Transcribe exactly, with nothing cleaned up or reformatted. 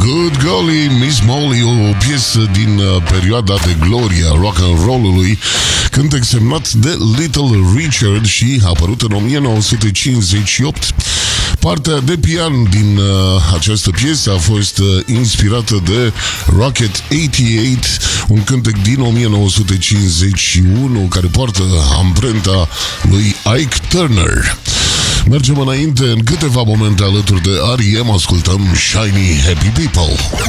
Good Golly, Miss Molly, o piesă din uh, perioada de gloria rock and roll-ului, cântec semnat de Little Richard și a apărut în o mie nouă sute cincizeci și opt. Partea de pian din uh, această piesă a fost uh, inspirată de Rocket optzeci și opt, un cântec din o mie nouă sute cincizeci și unu care poartă amprenta lui Ike Turner. Mergem înainte în câteva momente alături de R E M, ascultăm Shiny Happy People.